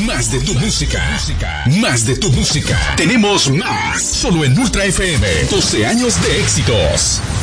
Más de tu música. Más de tu música. Tenemos más. Solo en Ultra FM. 12 años de éxitos.